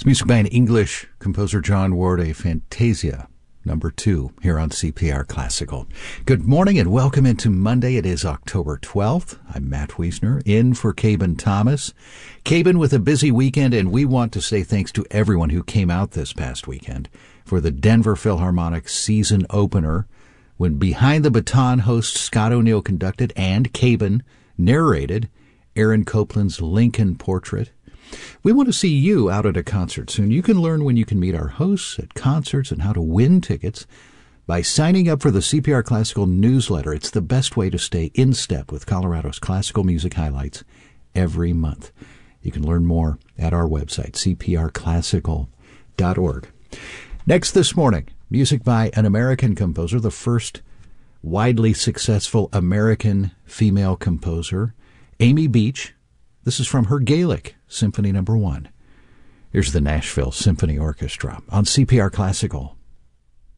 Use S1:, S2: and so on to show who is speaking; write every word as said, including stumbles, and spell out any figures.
S1: It's music by an English composer, John Ward, a Fantasia, number two, here on C P R Classical. Good morning and welcome into Monday. It is October twelfth. I'm Matt Wiesner, in for Cabin Thomas. Cabin with a busy weekend, and we want to say thanks to everyone who came out this past weekend for the Denver Philharmonic season opener, when Behind the Baton host Scott O'Neill conducted and Cabin narrated Aaron Copland's Lincoln Portrait. We want to see you out at a concert soon. You can learn when you can meet our hosts at concerts and how to win tickets by signing up for the C P R Classical newsletter. It's the best way to stay in step with Colorado's classical music highlights every month. You can learn more at our website, c p r classical dot org. Next this morning, music by an American composer, the first widely successful American female composer, Amy Beach. This is from her Gaelic Symphony Number One. Here's the Nashville Symphony Orchestra on C P R Classical.